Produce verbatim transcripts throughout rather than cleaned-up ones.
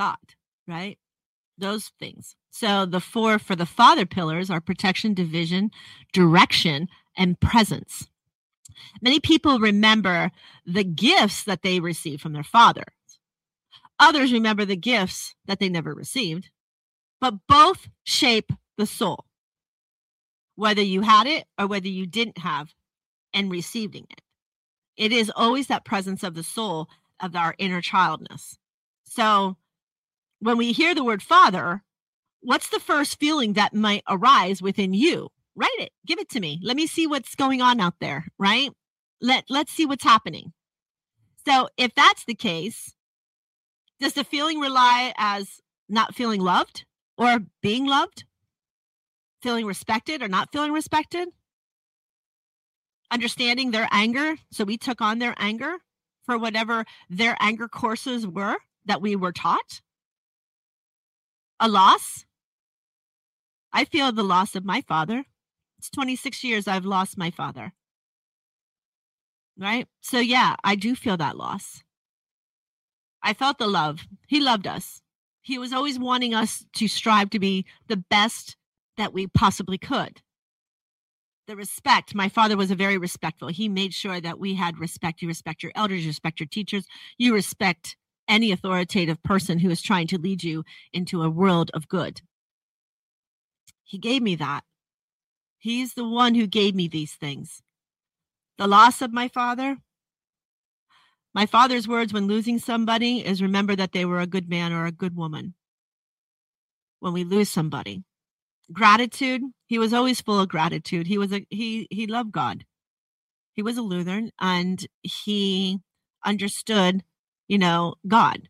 God, right? Those things. So the four for the father pillars are protection, division, direction, and presence. Many people remember the gifts that they received from their father. Others remember the gifts that they never received, but both shape the soul, whether you had it or whether you didn't have and receiving it. It is always that presence of the soul, of our inner childness. So when we hear the word father, what's the first feeling that might arise within you? Write it. Give it to me. Let me see what's going on out there, right? Let, let's see what's happening. So if that's the case, does the feeling rely as not feeling loved or being loved? Feeling respected or not feeling respected? Understanding their anger. So we took on their anger for whatever their anger courses were that we were taught. A loss. I feel the loss of my father. It's twenty-six years I've lost my father. Right? So yeah, I do feel that loss. I felt the love. He loved us. He was always wanting us to strive to be the best that we possibly could. The respect. My father was a very respectful. He made sure that we had respect. You respect your elders, you respect your teachers, you respect any authoritative person who is trying to lead you into a world of good. He gave me that. He's the one who gave me these things. The loss of my father. My father's words when losing somebody is remember that they were a good man or a good woman. When we lose somebody. Gratitude. He was always full of gratitude. He was a he he loved God. He was a Lutheran and he understood, you know, God.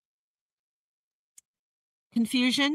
Confusion.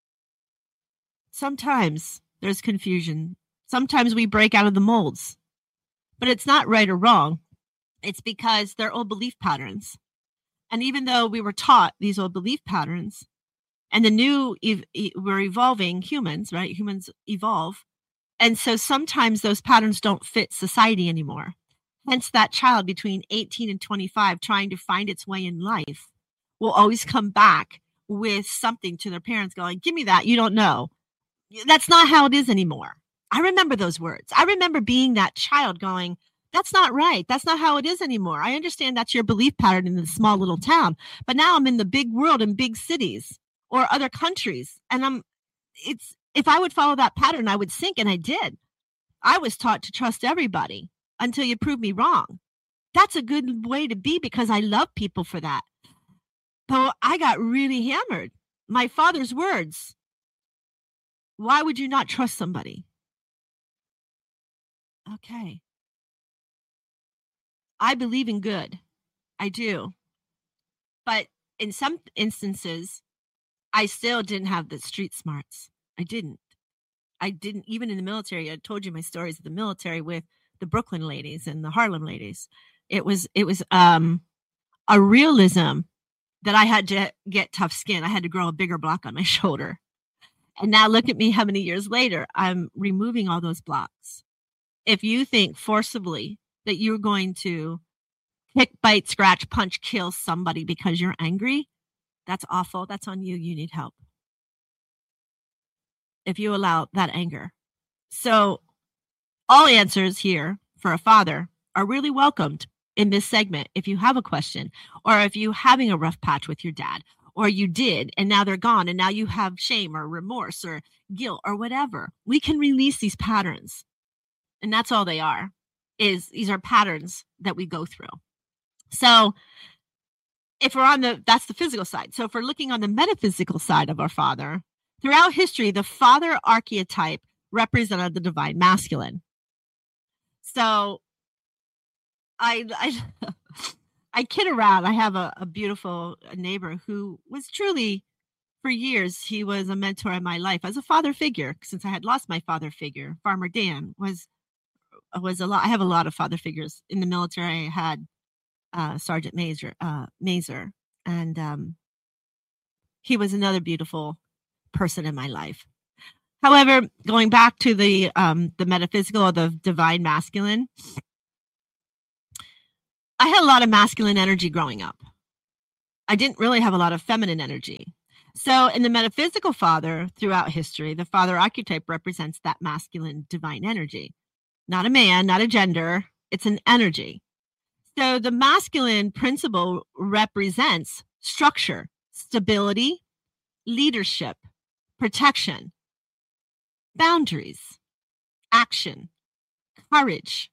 Sometimes there's confusion. Sometimes we break out of the molds. But it's not right or wrong. It's because they're old belief patterns. And even though we were taught these old belief patterns, and the new, ev- e- we're evolving humans, right? Humans evolve. And so sometimes those patterns don't fit society anymore. Hence that child between eighteen and twenty-five trying to find its way in life will always come back with something to their parents going, give me that, you don't know. That's not how it is anymore. I remember those words. I remember being that child going, that's not right. That's not how it is anymore. I understand that's your belief pattern in the small little town, but now I'm in the big world in big cities or other countries. And I'm, it's, if I would follow that pattern, I would sink. And I did. I was taught to trust everybody until you prove me wrong. That's a good way to be because I love people for that. But I got really hammered. My father's words. Why would you not trust somebody? Okay. I believe in good. I do. But in some instances, I still didn't have the street smarts. I didn't. I didn't, even in the military. I told you my stories of the military with the Brooklyn ladies and the Harlem ladies. It was, it was um, a realism that I had to get tough skin. I had to grow a bigger block on my shoulder. And now look at me how many years later, I'm removing all those blocks. If you think forcibly that you're going to kick, bite, scratch, punch, kill somebody because you're angry, that's awful. That's on you. You need help. If you allow that anger. So all answers here for a father are really welcomed in this segment. If you have a question or if you're having a rough patch with your dad or you did and now they're gone and now you have shame or remorse or guilt or whatever, we can release these patterns. And that's all they are, is these are patterns that we go through. So if we're on the, that's the physical side. So if we're looking on the metaphysical side of our father, throughout history, the father archetype represented the divine masculine. So I, I, I kid around. I have a, a beautiful neighbor who was truly, for years, he was a mentor in my life as a father figure. Since I had lost my father figure, Farmer Dan was was a lot. I have a lot of father figures in the military. I had uh, Sergeant Mazer, uh, Mazer, and um, he was another beautiful person in my life. However, going back to the um, the metaphysical or the divine masculine, I had a lot of masculine energy growing up. I didn't really have a lot of feminine energy. So in the metaphysical father throughout history, the father archetype represents that masculine divine energy. Not a man, not a gender, it's an energy. So the masculine principle represents structure, stability, leadership, protection, boundaries, action, courage.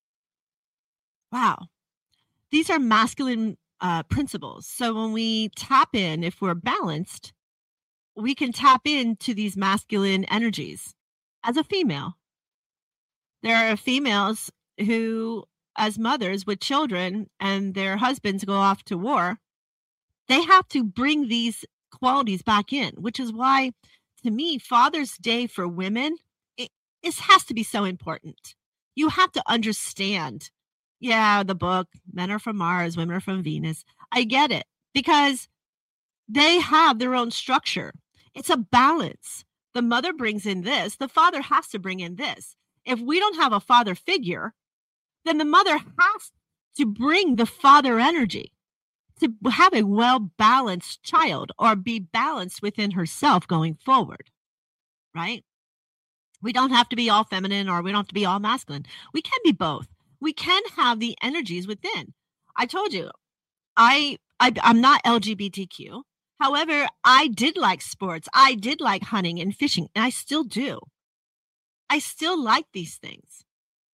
Wow. These are masculine uh, principles. So when we tap in, if we're balanced, we can tap into these masculine energies as a female. There are females who, as mothers with children and their husbands go off to war, they have to bring these qualities back in, which is why, to me, Father's Day for women, it, it has to be so important. You have to understand, yeah, the book, men are from Mars, women are from Venus. I get it, because they have their own structure. It's a balance. The mother brings in this, the father has to bring in this. If we don't have a father figure, then the mother has to bring the father energy to have a well-balanced child or be balanced within herself going forward, right? We don't have to be all feminine or we don't have to be all masculine. We can be both. We can have the energies within. I told you, I, I I'm not L G B T Q. However, I did like sports. I did like hunting and fishing, and I still do. I still like these things.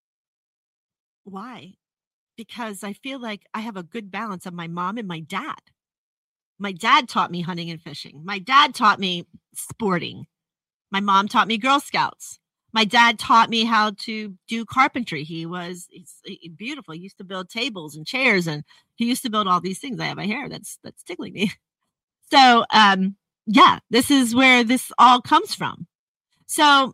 Why? Because I feel like I have a good balance of my mom and my dad. My dad taught me hunting and fishing. My dad taught me sporting. My mom taught me Girl Scouts. My dad taught me how to do carpentry. He was he's, he, beautiful. He used to build tables and chairs, and he used to build all these things. I have my hair that's that's tickling me. So, um, yeah, this is where this all comes from. So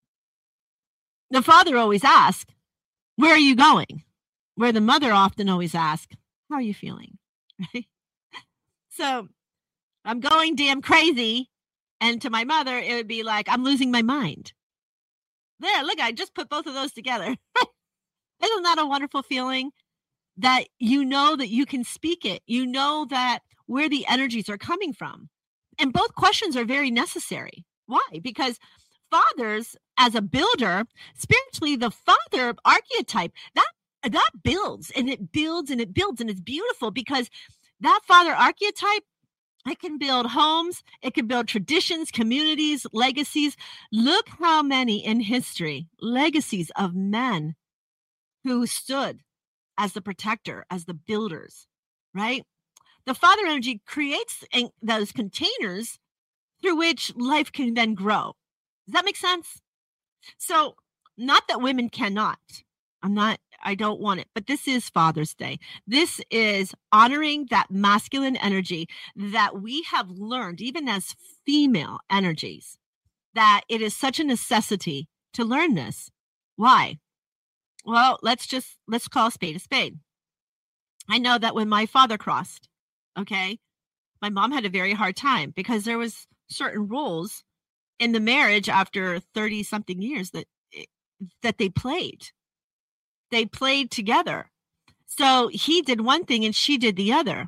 the father always asks, where are you going? Where the mother often always asks, how are you feeling? Right? So I'm going damn crazy. And to my mother, it would be like, I'm losing my mind. There, look, I just put both of those together. Isn't that a wonderful feeling? That you know that you can speak it. You know that where the energies are coming from. And both questions are very necessary. Why? Because fathers, as a builder, spiritually, the father archetype, that that builds and it builds and it builds and it's beautiful because that father archetype, it can build homes, it can build traditions, communities, legacies. Look how many in history, legacies of men who stood as the protector, as the builders, right? The father energy creates those containers through which life can then grow. Does that make sense? So, not that women cannot. I'm not, I don't want it, but this is Father's Day. This is honoring that masculine energy that we have learned, even as female energies, that it is such a necessity to learn this. Why? Well, let's just, let's call a spade a spade. I know that when my father crossed, okay, my mom had a very hard time because there was certain rules in the marriage after thirty something years that, that they played. They played together. So he did one thing and she did the other.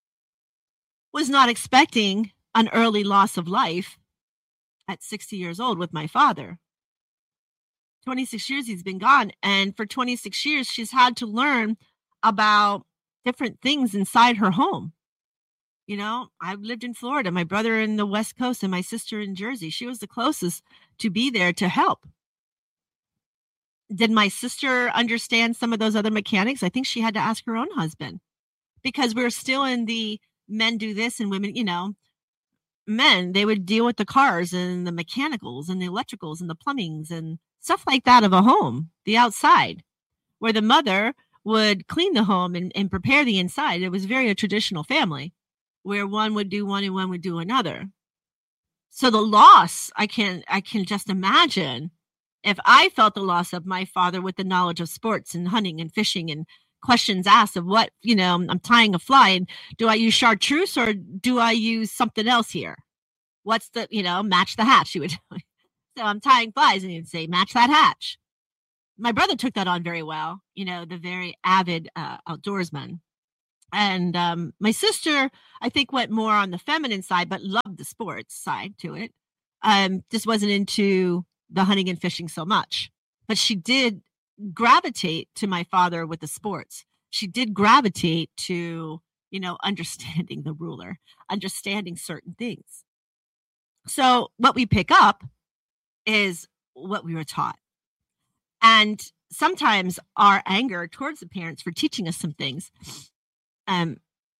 Was not expecting an early loss of life at sixty years old with my father. twenty-six years he's been gone. And for twenty-six years, she's had to learn about different things inside her home. You know, I've lived in Florida, my brother in the West Coast and my sister in Jersey. She was the closest to be there to help. Did my sister understand some of those other mechanics? I think she had to ask her own husband because we're still in the men do this and women, you know, men, they would deal with the cars and the mechanicals and the electricals and the plumbings and stuff like that of a home, the outside, where the mother would clean the home and, and prepare the inside. It was very a traditional family where one would do one and one would do another. So the loss, I can, I can just imagine if I felt the loss of my father with the knowledge of sports and hunting and fishing and questions asked of what, you know, I'm tying a fly and do I use chartreuse or do I use something else here? What's the, you know, match the hatch, you would. So I'm tying flies and you'd say, match that hatch. My brother took that on very well, you know, the very avid uh, outdoorsman. And um, my sister, I think, went more on the feminine side, but loved the sports side to it. Um, just wasn't into the hunting and fishing so much. But she did gravitate to my father with the sports. She did gravitate to, you know, understanding the ruler, understanding certain things. So what we pick up is what we were taught. And sometimes our anger towards the parents for teaching us some things, um,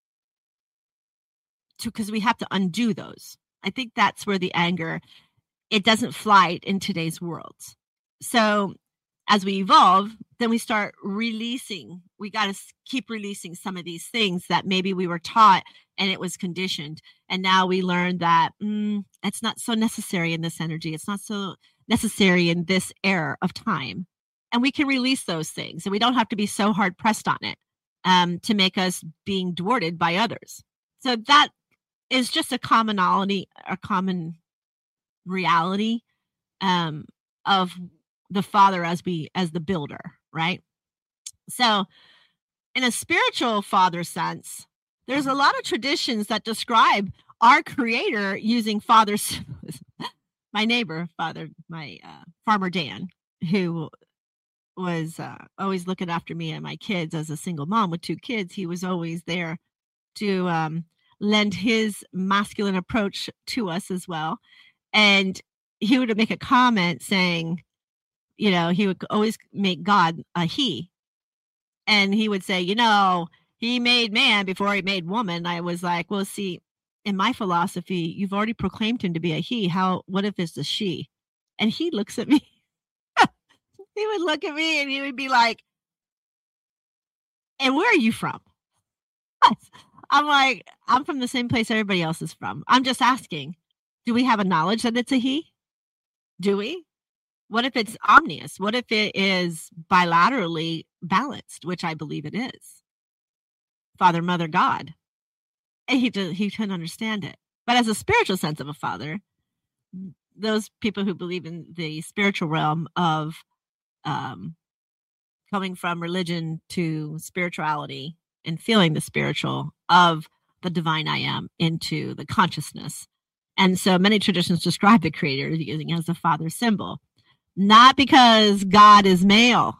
because we have to undo those. I think that's where the anger, it doesn't fly in today's world. So as we evolve, then we start releasing. We got to keep releasing some of these things that maybe we were taught and it was conditioned. And now we learn that mm, it's not so necessary in this energy. It's not so necessary in this era of time. And we can release those things. And we don't have to be so hard pressed on it um, to make us being thwarted by others. So that is just a commonality, a common reality um, of the father as we as the builder, right? So in a spiritual father sense, there's a lot of traditions that describe our creator using father symbolism. My neighbor, father, my uh, farmer Dan, who was uh, always looking after me and my kids as a single mom with two kids, he was always there to um, lend his masculine approach to us as well. And he would make a comment saying, you know, he would always make God a he. And he would say, you know, he made man before he made woman. I was like, well, see, in my philosophy, you've already proclaimed him to be a he. How, what if it's a she? And he looks at me. He would look at me and he would be like, and where are you from? I'm like, I'm from the same place everybody else is from. I'm just asking, do we have a knowledge that it's a he? Do we? What if it's omnious? What if it is bilaterally balanced, which I believe it is? Father, mother, God. And he, did, he couldn't understand it. But as a spiritual sense of a father, those people who believe in the spiritual realm of um, coming from religion to spirituality and feeling the spiritual of the divine I am into the consciousness. And so many traditions describe the creator using it as a father symbol. Not because God is male.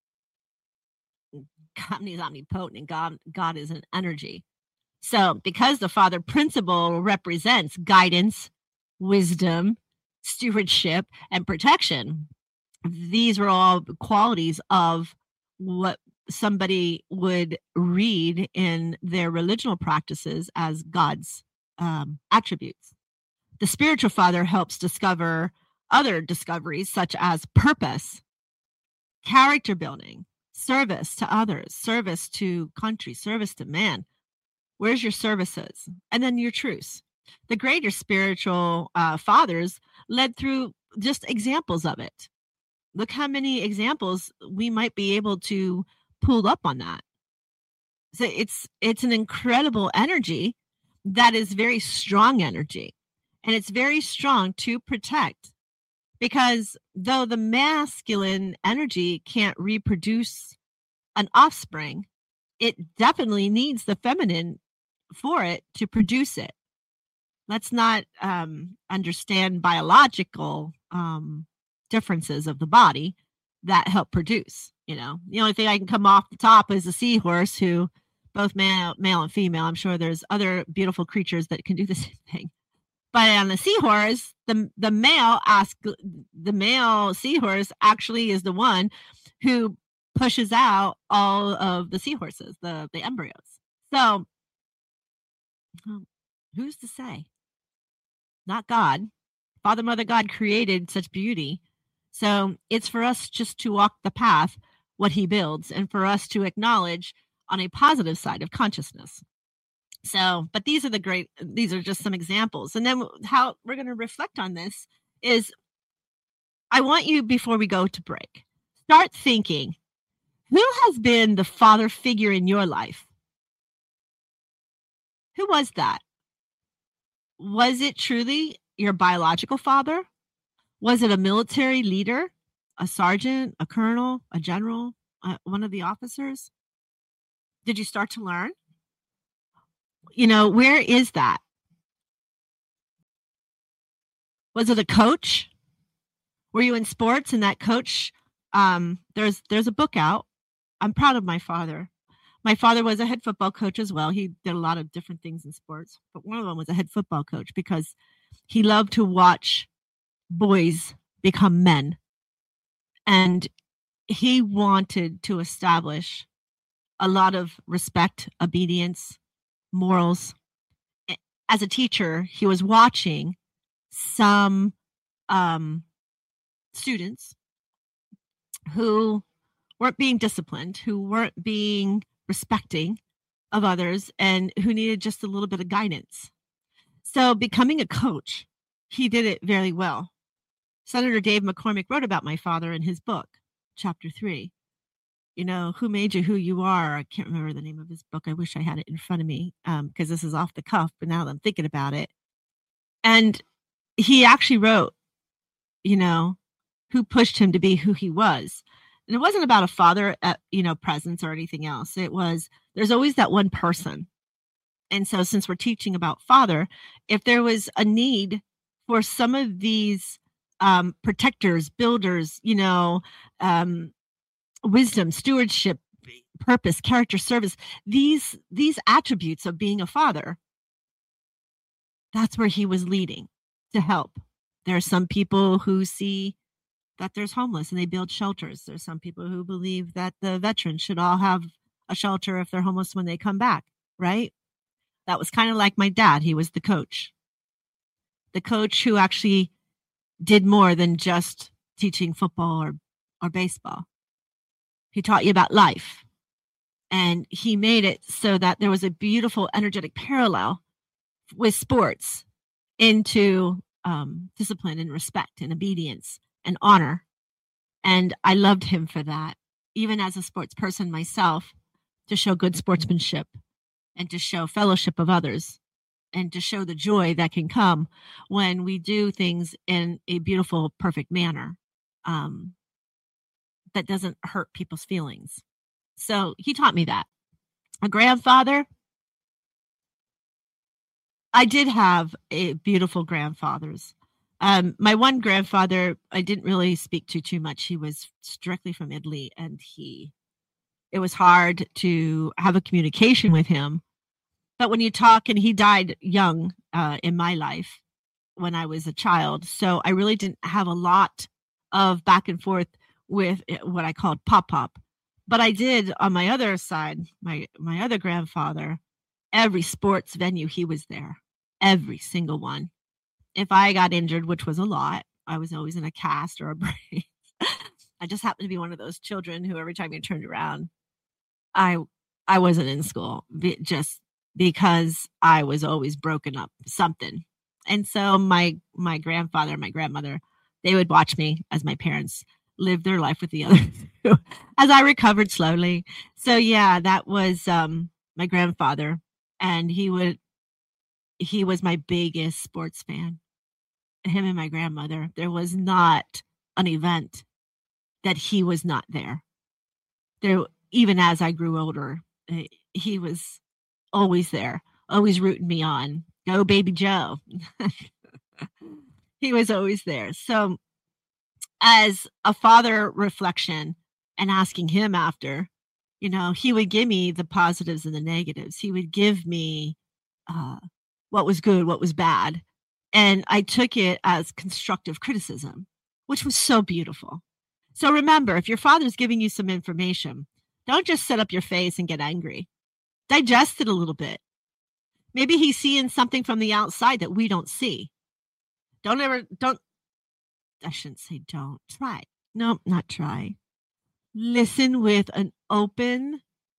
God is omnipotent and God, God is an energy. So because the father principle represents guidance, wisdom, stewardship, and protection, these are all qualities of what somebody would read in their religional practices as God's um, attributes. The spiritual father helps discover other discoveries such as purpose, character building, service to others, service to country, service to man. Where's your services? And then your truths. The greater spiritual uh, fathers led through just examples of it. Look how many examples we might be able to pull up on that. So it's it's an incredible energy that is very strong energy. And it's very strong to protect. Because though the masculine energy can't reproduce an offspring, it definitely needs the feminine for it to produce it. Let's not um, understand biological um, differences of the body that help produce. You know, the only thing I can come off the top is a seahorse, who both male, male and female. I'm sure there's other beautiful creatures that can do the same thing. But on the seahorse, the the male ask the male seahorse actually is the one who pushes out all of the seahorses, the the embryos. So, um, who's to say? Not God. Father, Mother, God created such beauty. So it's for us just to walk the path, what He builds, and for us to acknowledge on a positive side of consciousness. So, but these are the great, these are just some examples. And then how we're going to reflect on this is, I want you, before we go to break, start thinking, who has been the father figure in your life? Who was that? Was it truly your biological father? Was it a military leader, a sergeant, a colonel, a general, uh, one of the officers? Did you start to learn? You know, where is that? Was it a coach? Were you in sports and that coach? Um, there's there's a book out. I'm proud of my father. My father was a head football coach as well. He did a lot of different things in sports, but one of them was a head football coach because he loved to watch boys become men. And he wanted to establish a lot of respect, obedience, morals. As a teacher, he was watching some um, students who weren't being disciplined, who weren't being respecting of others, and who needed just a little bit of guidance. So becoming a coach, he did it very well. Senator Dave McCormick wrote about my father in his book, chapter three. You know, who made you who you are? I can't remember the name of his book. I wish I had it in front of me because um, this is off the cuff, but now that I'm thinking about it. And he actually wrote, you know, who pushed him to be who he was. And it wasn't about a father, at, you know, presence or anything else. It was, there's always that one person. And so since we're teaching about father, if there was a need for some of these um, protectors, builders, you know, um, wisdom, stewardship, purpose, character, service, these these attributes of being a father, that's where he was leading to help. There are some people who see that there's homeless and they build shelters. There's some people who believe that the veterans should all have a shelter if they're homeless when they come back, right? That was kind of like my dad. He was the coach. The coach who actually did more than just teaching football or, or baseball. He taught you about life. And he made it so that there was a beautiful, energetic parallel with sports into um, discipline and respect and obedience and honor. And I loved him for that, even as a sports person myself, to show good sportsmanship and to show fellowship of others and to show the joy that can come when we do things in a beautiful, perfect manner. Um, that doesn't hurt people's feelings. So he taught me that. A grandfather, I did have a beautiful grandfathers. Um, my one grandfather, I didn't really speak to too much. He was strictly from Italy, and he, it was hard to have a communication with him. But when you talk, and he died young uh, in my life when I was a child, so I really didn't have a lot of back and forth with what I called pop pop. But I did on my other side, my my other grandfather, every sports venue, he was there, every single one. If I got injured, which was a lot, I was always in a cast or a brace. I just happened to be one of those children who every time you turned around, I I wasn't in school just because I was always broken up something. And so my my grandfather, my grandmother, they would watch me as my parents lived their life with the other two as I recovered slowly. So yeah, that was um, my grandfather, and he would he was my biggest sports fan. Him and my grandmother. There was not an event that he was not there. There, even as I grew older, he was always there, always rooting me on. Go, baby Joe. He was always there. So, as a father reflection and asking him after, you know, he would give me the positives and the negatives. He would give me uh, what was good, what was bad. And I took it as constructive criticism, which was so beautiful. So remember, if your father's giving you some information, don't just set up your face and get angry. Digest it a little bit. Maybe he's seeing something from the outside that we don't see. Don't ever, don't, I shouldn't say don't, try. No, not try. Listen with an open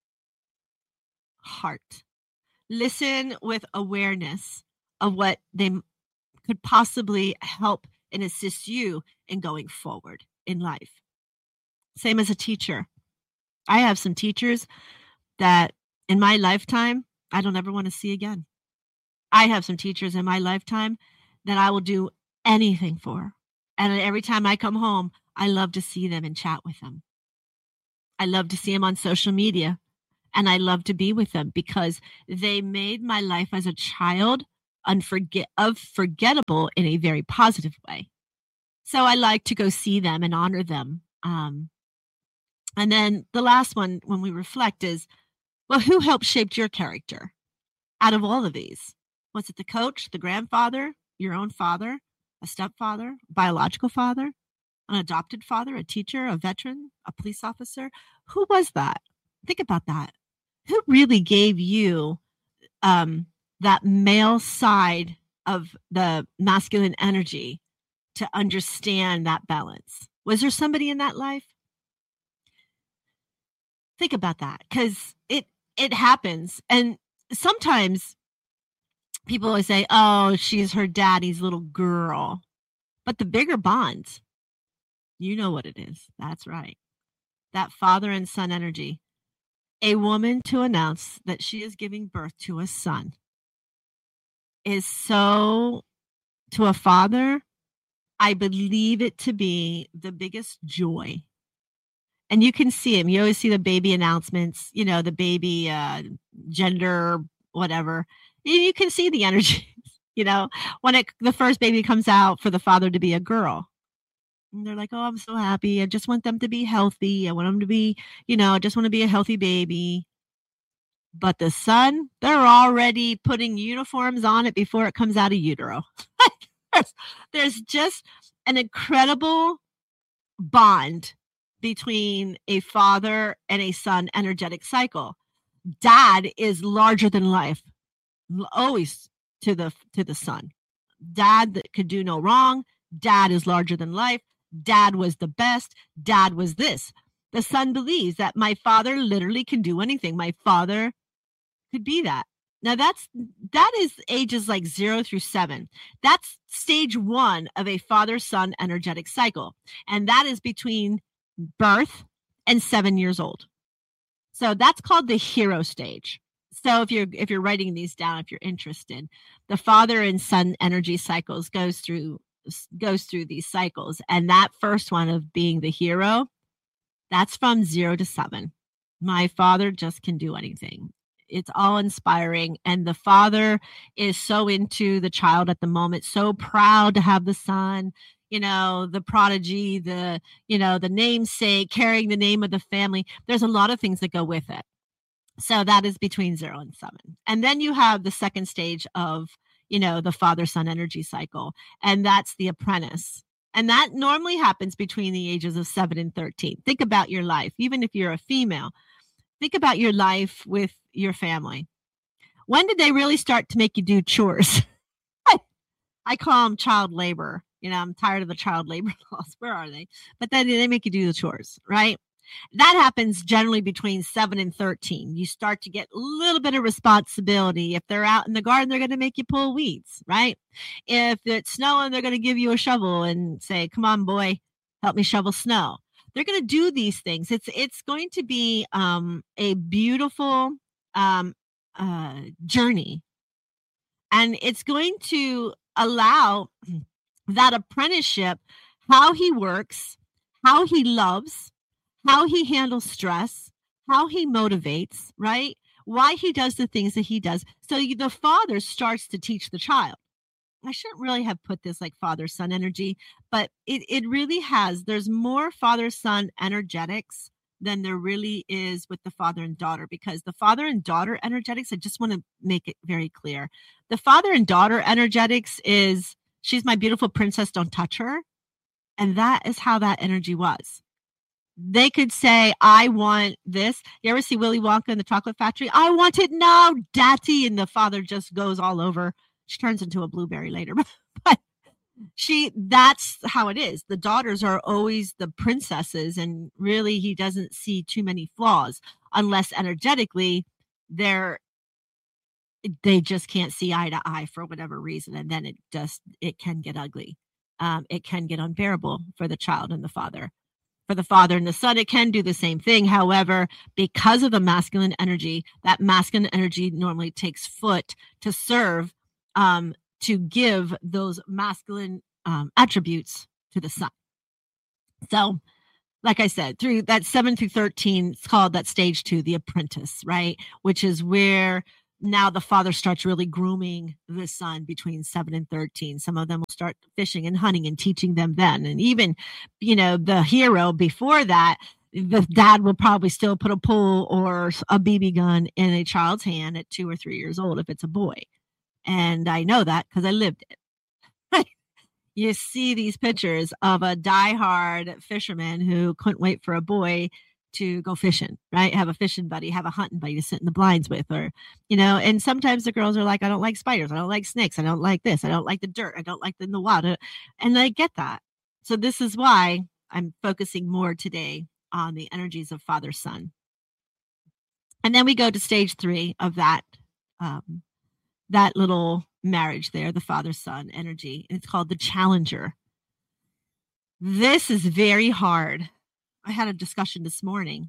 heart. Listen with awareness of what they could possibly help and assist you in going forward in life. Same as a teacher. I have some teachers that in my lifetime, I don't ever want to see again. I have some teachers in my lifetime that I will do anything for. And every time I come home, I love to see them and chat with them. I love to see them on social media and I love to be with them because they made my life as a child unforget unforgettable in a very positive way. So I like to go see them and honor them. Um, and then the last one, when we reflect, is, well, who helped shape your character out of all of these? Was it the coach, the grandfather, your own father, a stepfather, biological father, an adopted father, a teacher, a veteran, a police officer? Who was that? Think about that. Who really gave you um, that male side of the masculine energy to understand that balance? Was there somebody in that life? Think about that, because it it happens. And sometimes people always say, oh, she's her daddy's little girl. But the bigger bond, you know what it is. That's right. That father and son energy. A woman to announce that she is giving birth to a son is so, to a father, I believe it to be the biggest joy. And you can see him. You always see the baby announcements, you know, the baby uh, gender, whatever. You, you can see the energy, you know, when it, the first baby comes out for the father to be a girl. And they're like, oh, I'm so happy. I just want them to be healthy. I want them to be, you know, I just want to be a healthy baby. But the son, they're already putting uniforms on it before it comes out of utero. there's, there's just an incredible bond between a father and a son energetic cycle. Dad is larger than life, always to the to the son. Dad that could do no wrong. Dad is larger than life. Dad was the best. Dad was this. The son believes that my father literally can do anything. My father could be that. Now that's that is ages like zero through seven. That's stage one of a father-son energetic cycle. And that is between birth and seven years old. So that's called the hero stage. So if you're if you're writing these down, if you're interested, the father and son energy cycles goes through goes through these cycles. And that first one of being the hero, that's from zero to seven. My father just can do anything. It's all inspiring. And the father is so into the child at the moment, so proud to have the son, you know, the prodigy, the, you know, the namesake, carrying the name of the family. There's a lot of things that go with it. So that is between zero and seven. And then you have the second stage of, you know, the father-son energy cycle. And that's the apprentice. And that normally happens between the ages of seven and thirteen. Think about your life, even if you're a female. Think about your life with your family. When did they really start to make you do chores? I, I call them child labor. You know, I'm tired of the child labor laws. Where are they? But then they make you do the chores, right? That happens generally between seven and thirteen. You start to get a little bit of responsibility. If they're out in the garden, they're going to make you pull weeds, right? If it's snowing, they're going to give you a shovel and say, come on, boy, help me shovel snow. They're going to do these things. It's it's going to be um, a beautiful um, uh, journey. And it's going to allow that apprenticeship, how he works, how he loves, how he handles stress, how he motivates, right? Why he does the things that he does. So you, the father starts to teach the child. I shouldn't really have put this like father-son energy, but it, it really has. There's more father-son energetics than there really is with the father and daughter, because the father and daughter energetics, I just want to make it very clear. The father and daughter energetics is, she's my beautiful princess, don't touch her. And that is how that energy was. They could say, I want this. You ever see Willy Wonka in the Chocolate Factory? I want it now, daddy. And the father just goes all over. She turns into a blueberry later. But she, that's how it is. The daughters are always the princesses. And really, he doesn't see too many flaws unless energetically they're, they just can't see eye to eye for whatever reason. And then it just, it can get ugly. Um, it can get unbearable for the child and the father. For the father and the son, it can do the same thing. However, because of the masculine energy, that masculine energy normally takes foot to serve, um, to give those masculine um, attributes to the son. So like I said, through that seven through thirteen, it's called that stage two, the apprentice, right? Which is where now the father starts really grooming the son between seven and thirteen. Some of them will start fishing and hunting and teaching them then. And even, you know, the hero before that, the dad will probably still put a pole or a B B gun in a child's hand at two or three years old if it's a boy. And I know that because I lived it. You see these pictures of a diehard fisherman who couldn't wait for a boy to go fishing, right? Have a fishing buddy, have a hunting buddy to sit in the blinds with, or, you know, and sometimes the girls are like, I don't like spiders. I don't like snakes. I don't like this. I don't like the dirt. I don't like the, in the water. And I get that. So this is why I'm focusing more today on the energies of father, son. And then we go to stage three of that, um, that little marriage there, the father-son energy. It's called the challenger. This is very hard. I had a discussion this morning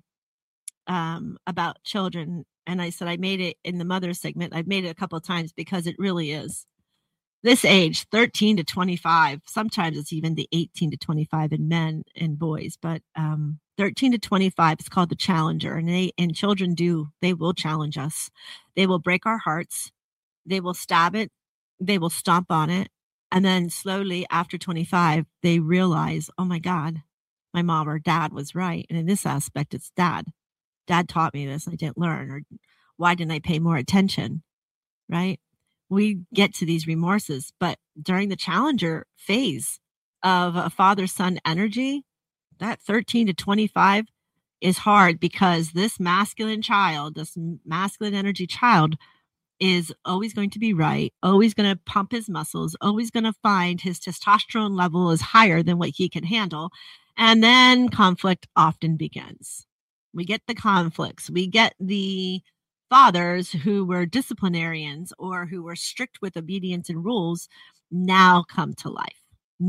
um, about children, and I said I made it in the mother segment. I've made it a couple of times because it really is. This age, thirteen to twenty-five, sometimes it's even the eighteen to twenty-five in men and boys, but um, thirteen to twenty-five is called the challenger, and they and children do, they will challenge us. They will break our hearts. They will stab it. They will stomp on it. And then slowly after twenty-five, they realize, oh my God, my mom or dad was right. And in this aspect, it's dad. Dad taught me this. I didn't learn. Or why didn't I pay more attention? Right? We get to these remorses. But during the challenger phase of a father-son energy, that thirteen to twenty-five is hard because this masculine child, this masculine energy child, is always going to be right, always going to pump his muscles, always going to find his testosterone level is higher than what he can handle. And then conflict often begins. We get the conflicts. We get the fathers who were disciplinarians or who were strict with obedience and rules now come to life.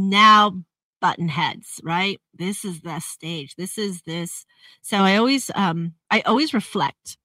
Now button heads, right? This is the stage. This is this. So I always, um, I always reflect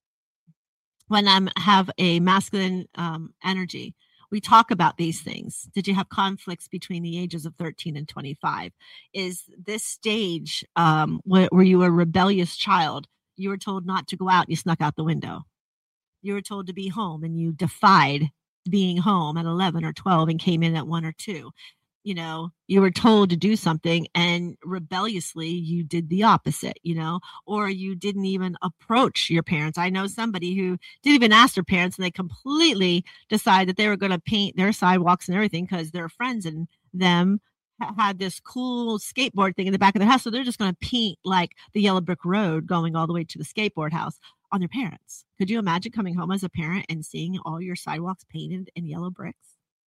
when I have a masculine um, energy. We talk about these things. Did you have conflicts between the ages of thirteen and twenty-five? Is this stage um, where, where you were a rebellious child? You were told not to go out, you snuck out the window. You were told to be home and you defied being home at eleven or twelve and came in at one or two. You know, you were told to do something and rebelliously you did the opposite, you know, or you didn't even approach your parents. I know somebody who didn't even ask their parents and they completely decided that they were going to paint their sidewalks and everything because their friends and them ha- had this cool skateboard thing in the back of their house. So they're just going to paint like the yellow brick road going all the way to the skateboard house on their parents. Could you imagine coming home as a parent and seeing all your sidewalks painted in yellow bricks?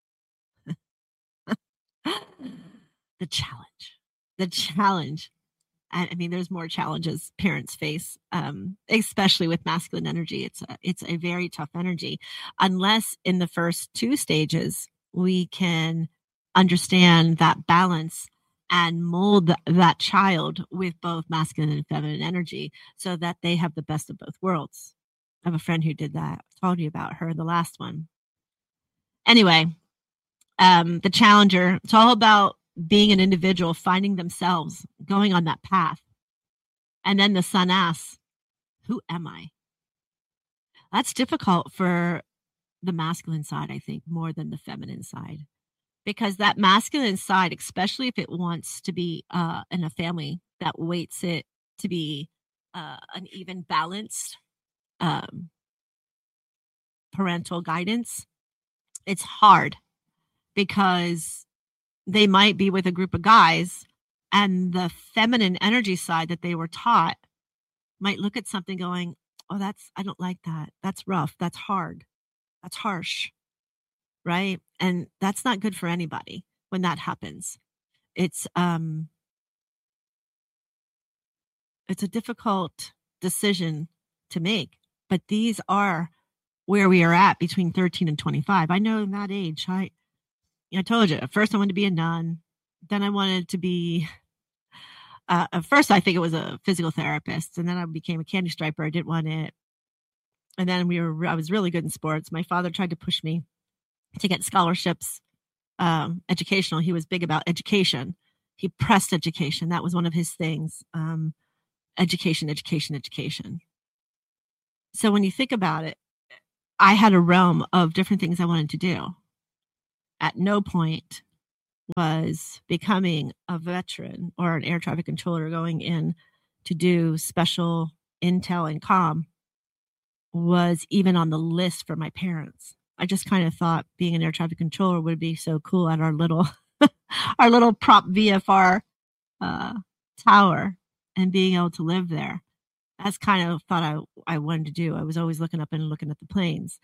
The challenge, the challenge. I, I mean, there's more challenges parents face, um, especially with masculine energy. It's a, it's a very tough energy, unless in the first two stages we can understand that balance and mold th- that child with both masculine and feminine energy so that they have the best of both worlds. I have a friend who did that. I told you about her in the last one. Anyway, um, the challenger, it's all about being an individual, finding themselves, going on that path. And then the son asks, who am I? That's difficult for the masculine side, I think, more than the feminine side. Because that masculine side, especially if it wants to be uh, in a family that waits it to be uh, an even balanced um, parental guidance, it's hard because they might be with a group of guys and the feminine energy side that they were taught might look at something going, oh, that's, I don't like that. That's rough. That's hard. That's harsh. Right. And that's not good for anybody when that happens. It's, um, it's a difficult decision to make, but these are where we are at between thirteen and twenty-five. I know in that age, I, I told you, at first I wanted to be a nun. Then I wanted to be, uh, at first I think it was a physical therapist. And then I became a candy striper. I didn't want it. And then we were, I was really good in sports. My father tried to push me to get scholarships, um, educational. He was big about education. He pressed education. That was one of his things. Um, education, education, education. So when you think about it, I had a realm of different things I wanted to do. At no point was becoming a veteran or an air traffic controller going in to do special intel and comm was even on the list for my parents. I just kind of thought being an air traffic controller would be so cool at our little our little prop V F R uh, tower and being able to live there. That's kind of thought I I wanted to do. I was always looking up and looking at the planes.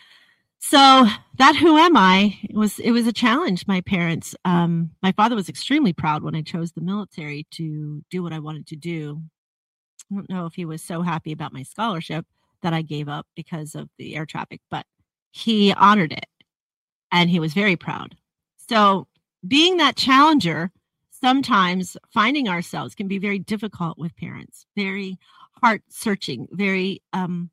So that who am I it was it was a challenge. My parents, um, my father was extremely proud when I chose the military to do what I wanted to do. I don't know if he was so happy about my scholarship that I gave up because of the air traffic, but he honored it and he was very proud. So being that challenger, sometimes finding ourselves can be very difficult with parents, very heart searching, very um,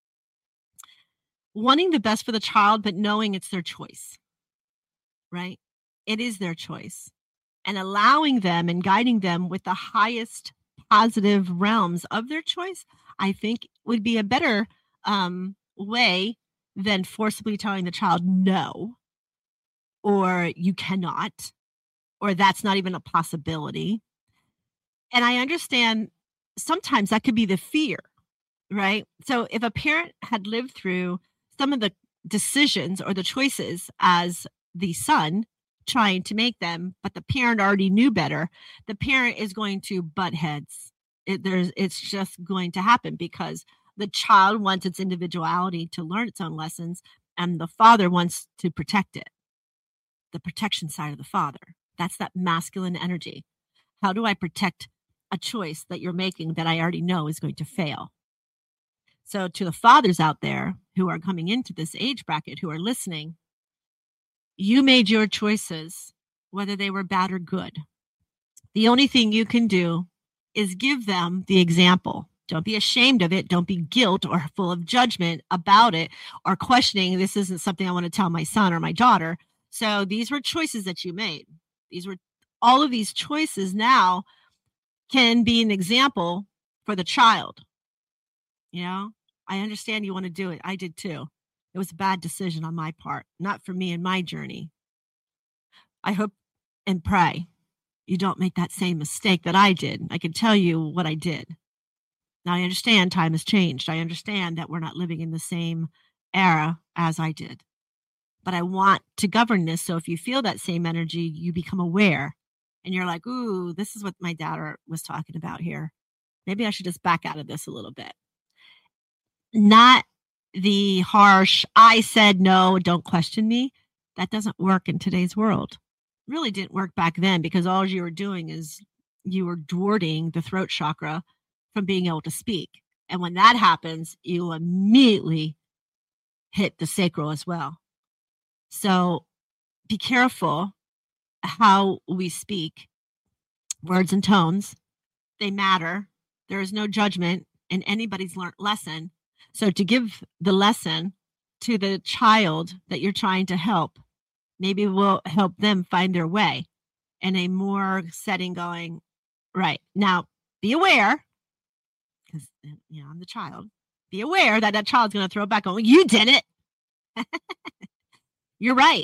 wanting the best for the child, but knowing it's their choice, right? It is their choice. And allowing them and guiding them with the highest positive realms of their choice, I think would be a better um, way than forcibly telling the child no, or you cannot, or that's not even a possibility. And I understand sometimes that could be the fear, right? So if a parent had lived through some of the decisions or the choices as the son trying to make them, but the parent already knew better, the parent is going to butt heads. It, there's, it's just going to happen because the child wants its individuality to learn its own lessons, and the father wants to protect it. The protection side of the father. That's that masculine energy. How do I protect a choice that you're making that I already know is going to fail? So to the fathers out there who are coming into this age bracket, who are listening, you made your choices, whether they were bad or good. The only thing you can do is give them the example. Don't be ashamed of it. Don't be guilt or full of judgment about it or questioning, this isn't something I want to tell my son or my daughter. So these were choices that you made. These were all of these choices now can be an example for the child. You know, I understand you want to do it. I did too. It was a bad decision on my part, not for me and my journey. I hope and pray you don't make that same mistake that I did. I can tell you what I did. Now, I understand time has changed. I understand that we're not living in the same era as I did. But I want to govern this. So if you feel that same energy, you become aware. And you're like, ooh, this is what my dad was talking about here. Maybe I should just back out of this a little bit. Not the harsh, I said no, don't question me. That doesn't work in today's world. It really didn't work back then because all you were doing is you were thwarting the throat chakra from being able to speak. And when that happens, you immediately hit the sacral as well. So be careful how we speak. Words and tones, they matter. There is no judgment in anybody's learned lesson. So to give the lesson to the child that you're trying to help, maybe will help them find their way in a more setting going, right. Now, be aware, because, you know, I'm the child. Be aware that that child's going to throw it back on, you did it. You're right.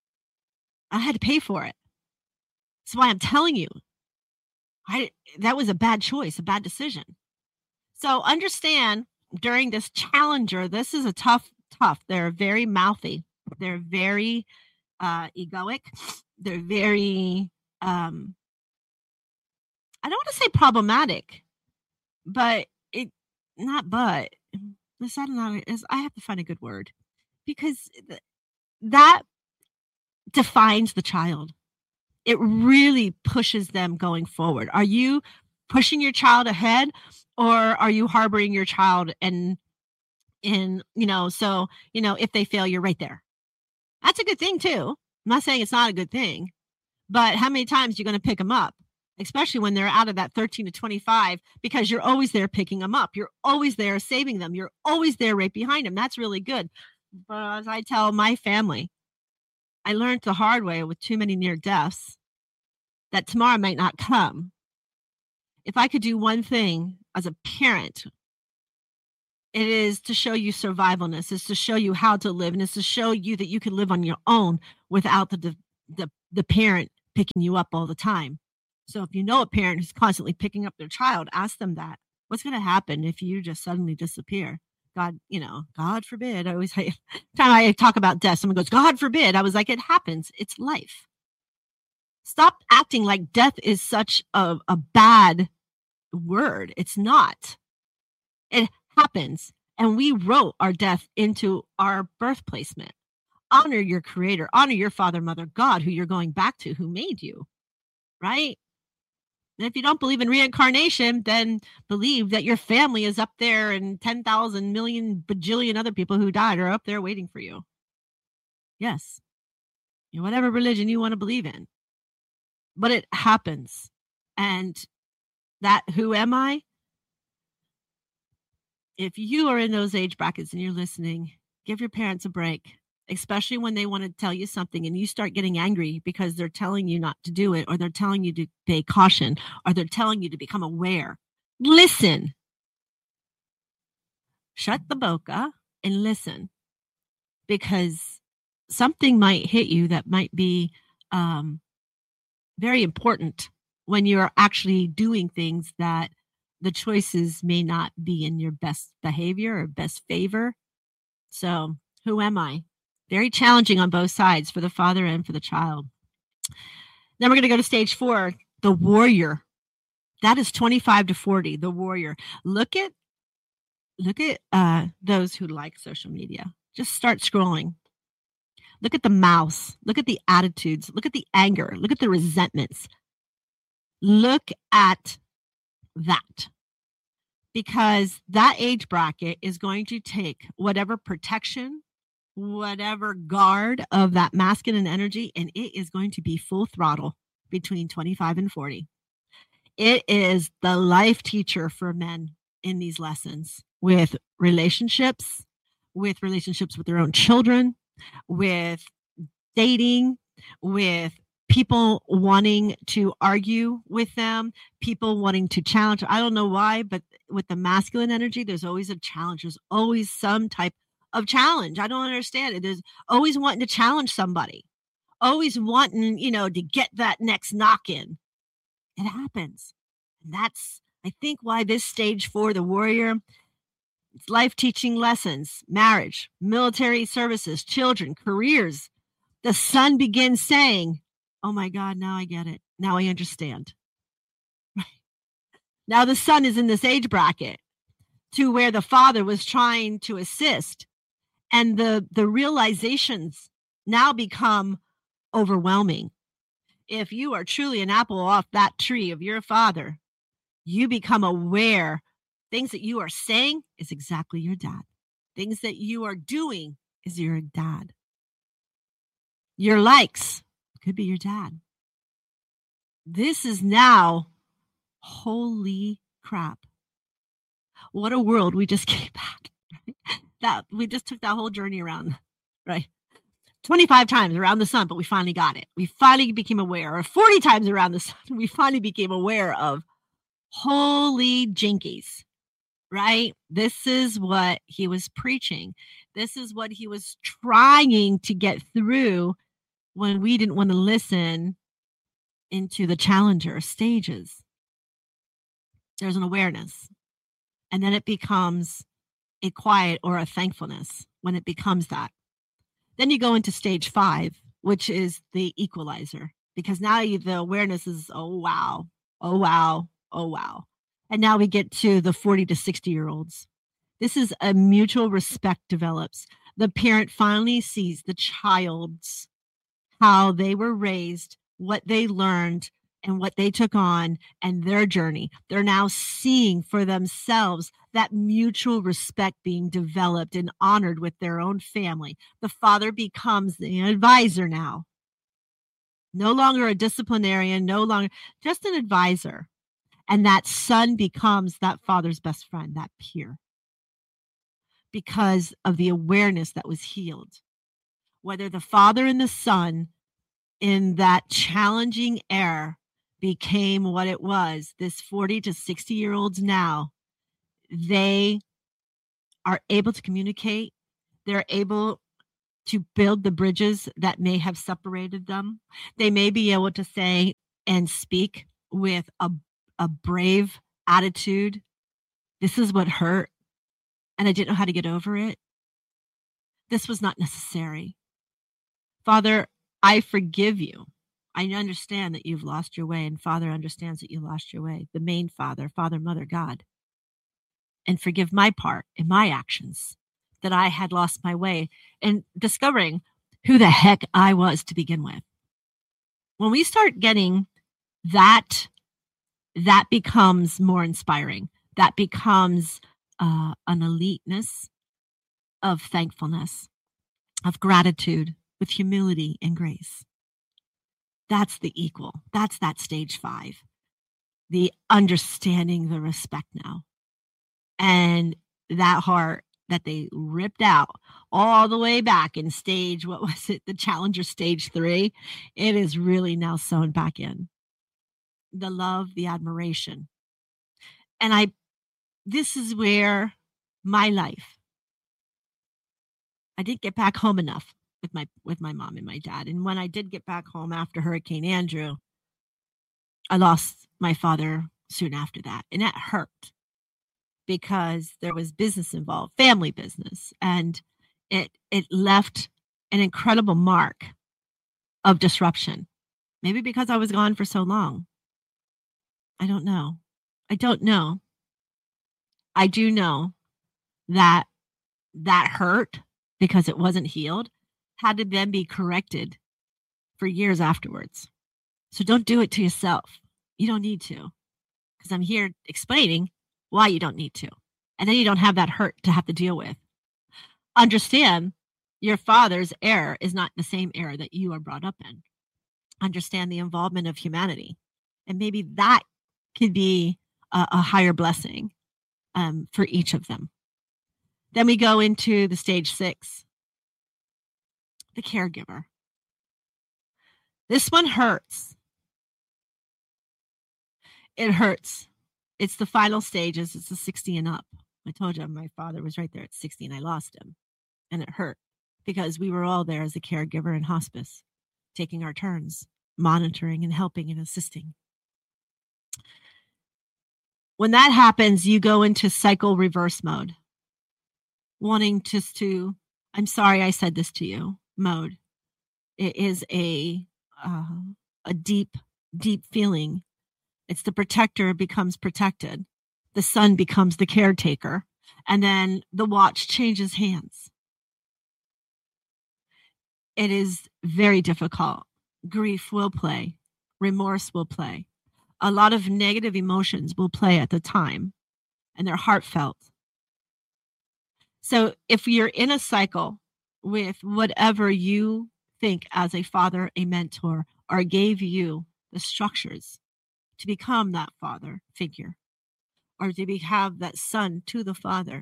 I had to pay for it. That's why I'm telling you. I, that was a bad choice, a bad decision. So understand during this challenger, this is a tough, tough. They're very mouthy. They're very uh, egoic. They're very, um, I don't want to say problematic, but it, not but, this I don't know, is I have to find a good word because th- that defines the child. It really pushes them going forward. Are you pushing your child ahead or are you harboring your child and in, you know, so, you know, if they fail, you're right there. That's a good thing too. I'm not saying it's not a good thing, but how many times are you going to pick them up, especially when they're out of that thirteen to twenty-five, because you're always there picking them up. You're always there saving them. You're always there right behind them. That's really good. But as I tell my family, I learned the hard way with too many near deaths that tomorrow might not come. If I could do one thing as a parent, it is to show you survivalness. It's to show you how to live, and it's to show you that you can live on your own without the the the parent picking you up all the time. So if you know a parent who's constantly picking up their child, ask them that. What's going to happen if you just suddenly disappear? God, you know, God forbid. I always, time I talk about death, someone goes, God forbid. I was like, it happens. It's life. Stop acting like death is such a, a bad word. It's not. It happens. And we wrote our death into our birth placement. Honor your creator, honor your father, mother, God, who you're going back to, who made you, right? And if you don't believe in reincarnation, then believe that your family is up there and ten thousand million bajillion other people who died are up there waiting for you. Yes. You know, whatever religion you want to believe in. But it happens. And that who am I? If you are in those age brackets and you're listening, give your parents a break. Especially when they want to tell you something and you start getting angry because they're telling you not to do it, or they're telling you to pay caution, or they're telling you to become aware. Listen. Shut the boca and listen, because something might hit you that might be um, very important when you're actually doing things that the choices may not be in your best behavior or best favor. So who am I? Very challenging on both sides, for the father and for the child. Then we're going to go to stage four, the warrior. That is twenty-five to forty, the warrior. Look at look at uh, those who like social media. Just start scrolling. Look at the mouse. Look at the attitudes. Look at the anger. Look at the resentments. Look at that. Because that age bracket is going to take whatever protection, whatever guard of that masculine energy, and it is going to be full throttle between twenty-five and forty. It is the life teacher for men in these lessons, with relationships, with relationships with their own children, with dating, with people wanting to argue with them, people wanting to challenge. I don't know why, but with the masculine energy, there's always a challenge. There's always some type of challenge. I don't understand it. There's always wanting to challenge somebody, always wanting, you know, to get that next knock in. It happens. And that's, I think, why this stage four, the warrior, it's life teaching lessons, marriage, military services, children, careers. The son begins saying, oh my God, now I get it. Now I understand. Now the son is in this age bracket to where the father was trying to assist. And the, the realizations now become overwhelming. If you are truly an apple off that tree of your father, you become aware things that you are saying is exactly your dad. Things that you are doing is your dad. Your likes could be your dad. This is now, holy crap. What a world we just came back. That we just took that whole journey around, right? twenty-five times around the sun, but we finally got it. We finally became aware, or forty times around the sun, we finally became aware of, holy jinkies, right? This is what he was preaching. This is what he was trying to get through when we didn't want to listen into the challenger stages. There's an awareness, and then it becomes a quiet or a thankfulness when it becomes that. Then you go into stage five, which is the equalizer, because now you, the awareness is, oh, wow, oh, wow, oh, wow. And now we get to the forty to sixty year olds. This is a mutual respect develops. The parent finally sees the child's, how they were raised, what they learned, and what they took on, and their journey. They're now seeing for themselves that mutual respect being developed and honored with their own family. The father becomes the advisor now. No longer a disciplinarian, no longer just an advisor. And that son becomes that father's best friend, that peer, because of the awareness that was healed. Whether the father and the son in that challenging era became what it was, this forty to sixty year olds now they are able to communicate. They're able to build the bridges that may have separated them. They may be able to say and speak with a, a brave attitude. This is what hurt, and I didn't know how to get over it. This was not necessary. Father, I forgive you. I understand that you've lost your way, and Father understands that you lost your way. The main Father, Father, Mother, God. And forgive my part in my actions that I had lost my way and discovering who the heck I was to begin with. When we start getting that, that becomes more inspiring. That becomes uh, an eliteness of thankfulness, of gratitude with humility and grace. That's the equal. That's that stage five. The understanding the respect now. And that heart that they ripped out all the way back in stage, what was it? The Challenger stage three. It is really now sewn back in. The love, the admiration. And I, this is where my life, I didn't get back home enough with my, with my mom and my dad. And when I did get back home after Hurricane Andrew, I lost my father soon after that. And that hurt because there was business involved, family business. And it, it left an incredible mark of disruption. Maybe because I was gone for so long. I don't know. I don't know. I do know that that hurt because it wasn't healed had to then be corrected for years afterwards. So don't do it to yourself. You don't need to, because I'm here explaining why you don't need to. And then you don't have that hurt to have to deal with. Understand your father's error is not the same error that you are brought up in. Understand the involvement of humanity. And maybe that could be a, a higher blessing um, for each of them. Then we go into the stage six, the caregiver. This one hurts. It hurts. It's the final stages. It's the sixty and up. I told you my father was right there at sixty and I lost him. And it hurt because we were all there as a caregiver in hospice, taking our turns, monitoring and helping and assisting. When that happens, you go into cycle reverse mode. Wanting just to, I'm sorry I said this to you, mode. It is a uh, a deep, deep feeling. It's the protector becomes protected. The son becomes the caretaker. And then the watch changes hands. It is very difficult. Grief will play. Remorse will play. A lot of negative emotions will play at the time. And they're heartfelt. So if you're in a cycle with whatever you think as a father, a mentor, or gave you the structures to become that father figure, or to be, have that son to the father,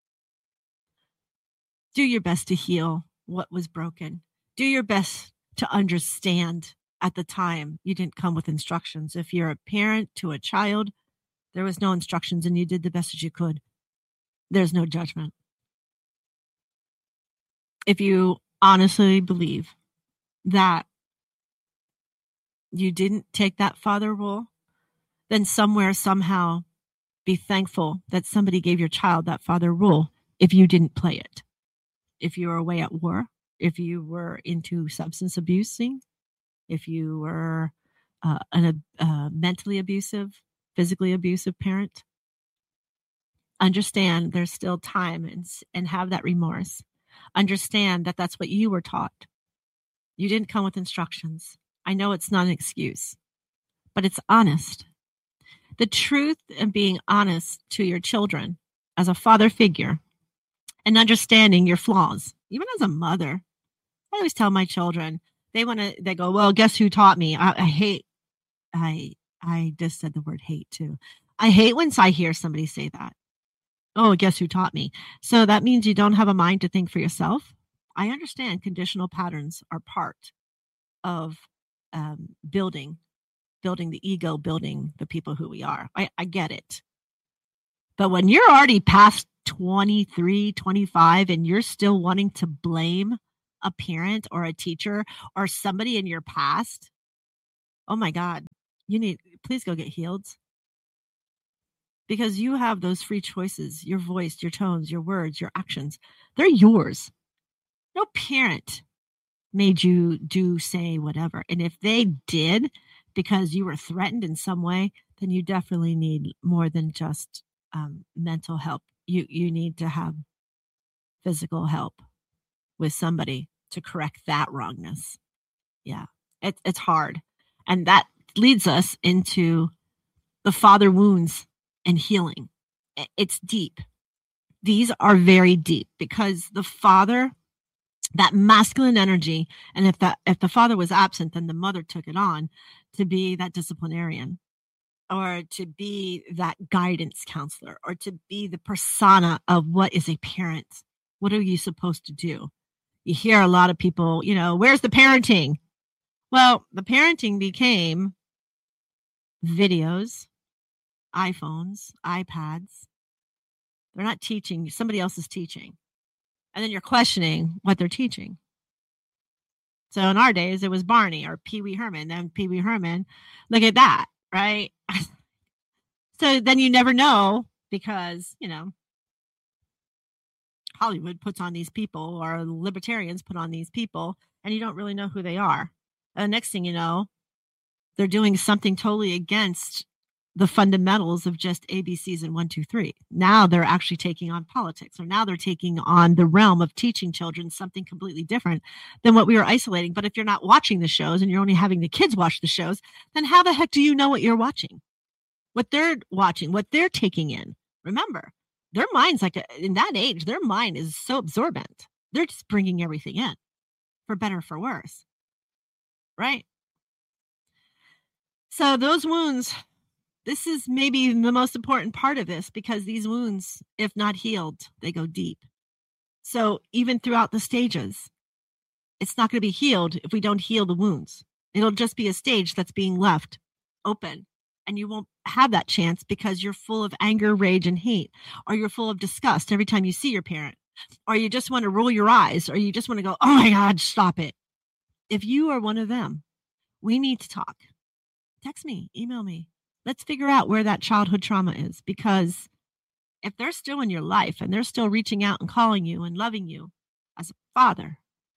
do your best to heal what was broken. Do your best to understand at the time you didn't come with instructions. If you're a parent to a child, there was no instructions and you did the best that you could. There's no judgment. If you honestly believe that you didn't take that father role, then somewhere, somehow, be thankful that somebody gave your child that father role if you didn't play it. If you were away at war, if you were into substance abusing, if you were uh, an uh, mentally abusive, physically abusive parent, understand there's still time and, and have that remorse. Understand that that's what you were taught. You didn't come with instructions. I know it's not an excuse, but it's honest. The truth and being honest to your children as a father figure and understanding your flaws, even as a mother. I always tell my children, they want to, they go, well, guess who taught me? I, I hate, I, I just said the word hate too. I hate when I hear somebody say that. Oh, guess who taught me? So that means you don't have a mind to think for yourself. I understand conditional patterns are part of um, building, building the ego, building the people who we are. I, I get it. But when you're already past twenty-three, twenty-five, and you're still wanting to blame a parent or a teacher or somebody in your past, oh my God, you need, please go get healed. Because you have those free choices, your voice, your tones, your words, your actions. They're yours. No parent made you do, say, whatever. And if they did because you were threatened in some way, then you definitely need more than just um, mental help. You you need to have physical help with somebody to correct that wrongness. Yeah, it, it's hard. And that leads us into the father wounds and healing. It's deep. These are very deep because the father, that masculine energy, and if that if the father was absent, then the mother took it on to be that disciplinarian, or to be that guidance counselor, or to be the persona of what is a parent. What are you supposed to do? You hear a lot of people, you know, where's the parenting? Well, the parenting became videos, iPhones, iPads. They're not teaching. Somebody else is teaching. And then you're questioning what they're teaching. So in our days, it was Barney or Pee Wee Herman. Then Pee Wee Herman, look at that, right? So then you never know because, you know, Hollywood puts on these people or libertarians put on these people and you don't really know who they are. And the next thing you know, they're doing something totally against the fundamentals of just A B Cs and one, two, three. Now they're actually taking on politics, or now they're taking on the realm of teaching children something completely different than what we were isolating. But if you're not watching the shows and you're only having the kids watch the shows, then how the heck do you know what you're watching? What they're watching, what they're taking in. Remember, their minds, like in that age, their mind is so absorbent. They're just bringing everything in, for better or for worse. Right? So those wounds, this is maybe the most important part of this, because these wounds, if not healed, they go deep. So even throughout the stages, it's not going to be healed if we don't heal the wounds. It'll just be a stage that's being left open, and you won't have that chance because you're full of anger, rage, and hate, or you're full of disgust every time you see your parent, or you just want to roll your eyes, or you just want to go, oh my God, stop it. If you are one of them, we need to talk. Text me, email me. Let's figure out where that childhood trauma is, because if they're still in your life and they're still reaching out and calling you and loving you as a father,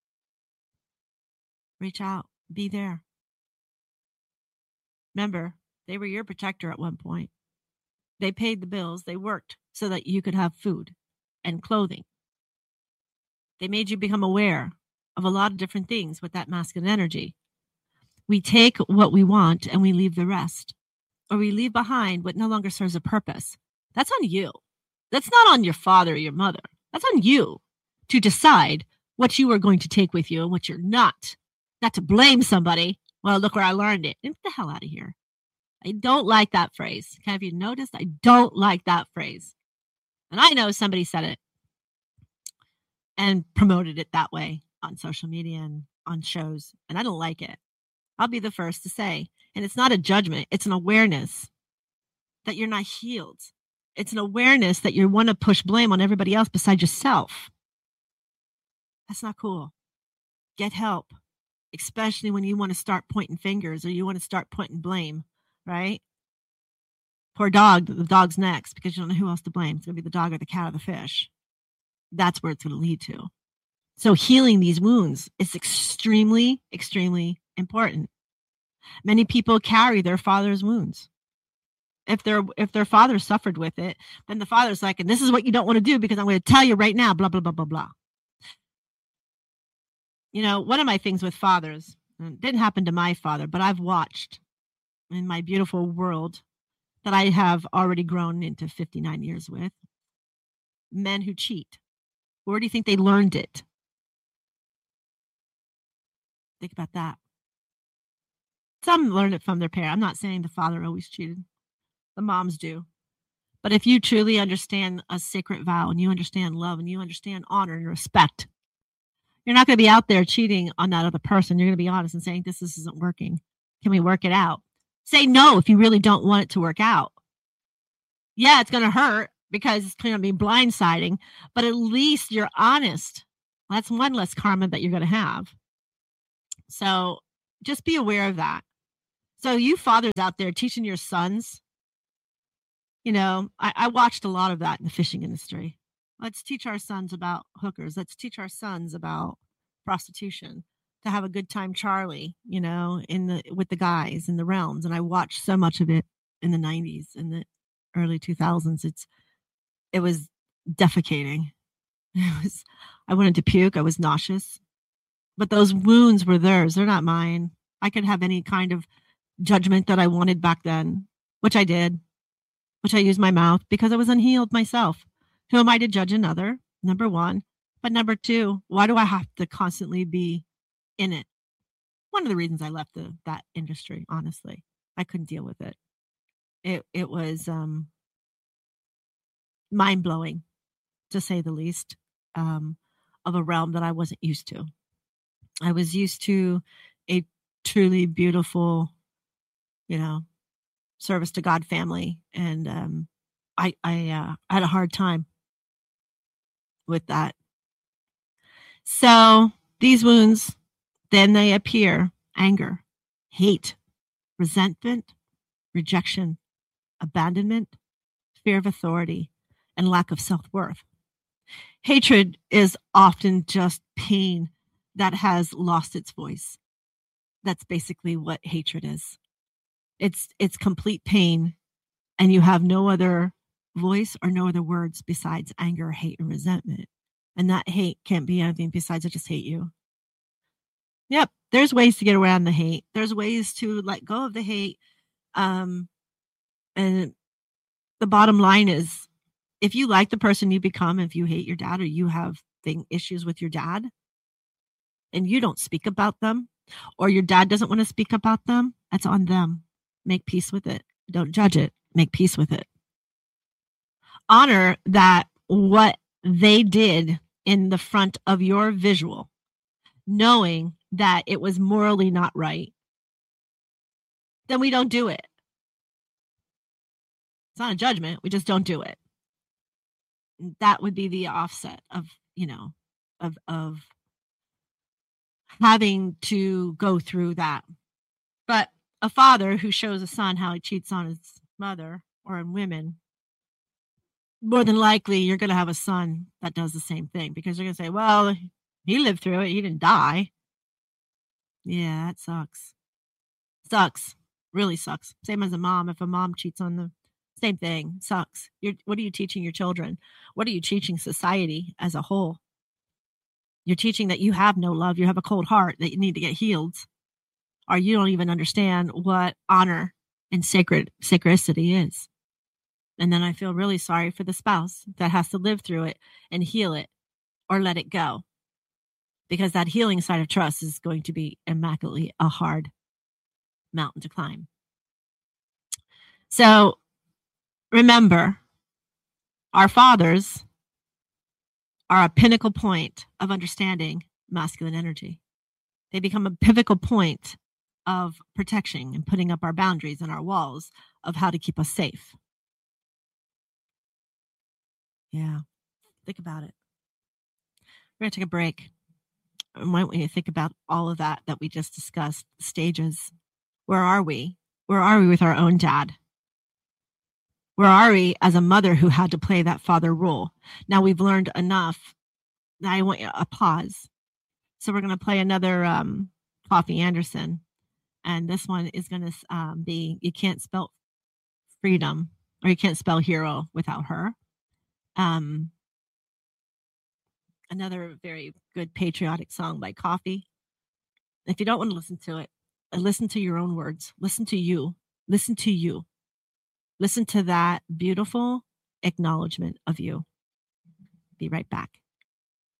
reach out, be there. Remember, they were your protector at one point. They paid the bills. They worked so that you could have food and clothing. They made you become aware of a lot of different things with that masculine energy. We take what we want and we leave the rest, or we leave behind what no longer serves a purpose. That's on you. That's not on your father or your mother. That's on you to decide what you are going to take with you and what you're not. Not to blame somebody. Well, look where I learned it. Get the hell out of here. I don't like that phrase. Have you noticed? I don't like that phrase. And I know somebody said it and promoted it that way on social media and on shows, and I don't like it. I'll be the first to say, and it's not a judgment. It's an awareness that you're not healed. It's an awareness that you want to push blame on everybody else besides yourself. That's not cool. Get help, especially when you want to start pointing fingers or you want to start pointing blame, right? Poor dog, the dog's next, because you don't know who else to blame. It's going to be the dog or the cat or the fish. That's where it's going to lead to. So healing these wounds is extremely, extremely important. Many people carry their father's wounds. If their if their father suffered with it, then the father's like, and this is what you don't want to do because I'm going to tell you right now, blah, blah, blah, blah, blah. You know, one of my things with fathers, it didn't happen to my father, but I've watched in my beautiful world that I have already grown into fifty-nine years with, men who cheat. Where do you think they learned it? Think about that. Some learn it from their parent. I'm not saying the father always cheated. The moms do. But if you truly understand a sacred vow and you understand love and you understand honor and respect, you're not going to be out there cheating on that other person. You're going to be honest and saying, this, this isn't working. Can we work it out? Say no if you really don't want it to work out. Yeah, it's going to hurt, because it's going to be blindsiding, but at least you're honest. That's one less karma that you're going to have. So just be aware of that. So you fathers out there teaching your sons, you know, I, I watched a lot of that in the fishing industry. Let's teach our sons about hookers. Let's teach our sons about prostitution, to have a good time, Charlie, you know, in the with the guys in the realms. And I watched so much of it in the nineties and the early two thousands. It's it was defecating. It was, I wanted to puke. I was nauseous. But those wounds were theirs. They're not mine. I could have any kind of judgment that I wanted back then, which I did, which I used my mouth because I was unhealed myself. Who am I to judge another? Number one. But number two, why do I have to constantly be in it? One of the reasons I left the, that industry, honestly, I couldn't deal with it. It it was um, mind blowing, to say the least, um, of a realm that I wasn't used to. I was used to a truly beautiful, you know, service to God family, and um, I I uh, had a hard time with that. So these wounds, then they appear: anger, hate, resentment, rejection, abandonment, fear of authority, and lack of self-worth. Hatred is often just pain that has lost its voice. That's basically what hatred is. It's it's complete pain, and you have no other voice or no other words besides anger, hate, and resentment. And that hate can't be anything besides I just hate you. Yep, there's ways to get around the hate. There's ways to let go of the hate. Um, and the bottom line is, if you like the person you become, if you hate your dad or you have thing issues with your dad, and you don't speak about them, or your dad doesn't want to speak about them, that's on them. Make peace with it. Don't judge it. Make peace with it. Honor that what they did in the front of your visual, knowing that it was morally not right, then we don't do it. It's not a judgment. We just don't do it. That would be the offset of, you know, of, of having to go through that. But a father who shows a son how he cheats on his mother or on women, more than likely you're going to have a son that does the same thing, because you're going to say, well, he lived through it. He didn't die. Yeah, that sucks. Sucks. Really sucks. Same as a mom. If a mom cheats on the same thing, sucks. You're, what are you teaching your children? What are you teaching society as a whole? You're teaching that you have no love. You have a cold heart, that you need to get healed. Or you don't even understand what honor and sacred sacredity is. And then I feel really sorry for the spouse that has to live through it and heal it or let it go. Because that healing side of trust is going to be immaculately a hard mountain to climb. So remember, our fathers are a pinnacle point of understanding masculine energy. They become a pivotal point of protection and putting up our boundaries and our walls of how to keep us safe. Yeah, think about it. We're going to take a break. I want you to think about all of that that we just discussed, stages. Where are we? Where are we with our own dad? Where are we as a mother who had to play that father role? Now we've learned enough. Now I want you to applause. So we're going to play another um, Coffee Anderson. And this one is going to um, be, you can't spell freedom, or you can't spell hero without her. Um, another very good patriotic song by Coffee. If you don't want to listen to it, listen to your own words. Listen to you. Listen to you. Listen to that beautiful acknowledgement of you. Be right back.